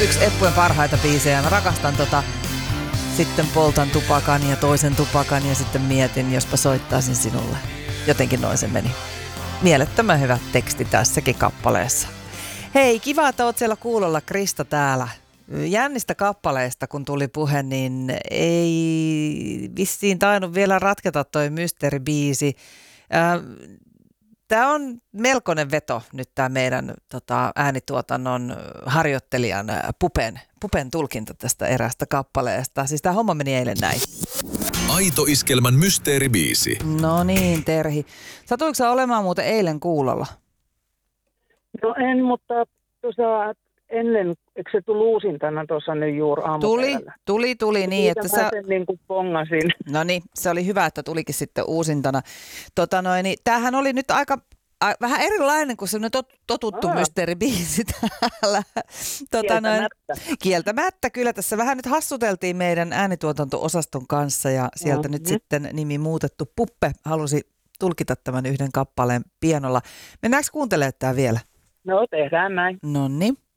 Yksi Eppujen parhaita biisejä. Mä rakastan sitten poltan tupakan ja toisen tupakan ja sitten mietin, jospa soittaisin sinulle. Jotenkin noin se meni. Mielettömän hyvä teksti tässäkin kappaleessa. Hei, kiva, että oot siellä kuulolla. Krista täällä. Jännistä kappaleista, kun tuli puhe, niin ei vissiin tainnut vielä ratketa toi mysteeribiisi. Tämä on melkoinen veto nyt tämä meidän äänituotannon harjoittelijan Pupen tulkinta tästä eräästä kappaleesta. Siis tämä homma meni eilen näin. Aito Iskelmän mysteeribiisi. No niin, Terhi. Satuiko sä olemaan muuten eilen kuulolla? No en, mutta tuossa ennen, eikö se tullut uusintana tuossa nyt juuri aamupäivällä? Tuli niin, että sä... sen niin kuin pongasin. No niin, se oli hyvä, että tulikin sitten uusintana. Niin, tämähän oli nyt vähän erilainen kuin semmoinen totuttu mysteeribiisi täällä. Kieltämättä. Kyllä tässä vähän nyt hassuteltiin meidän äänituotanto-osaston kanssa ja sieltä nyt sitten nimi muutettu. Puppe halusi tulkita tämän yhden kappaleen pianolla. Mennäänkö kuuntelemaan tämä vielä? No tehdään näin. Noniin.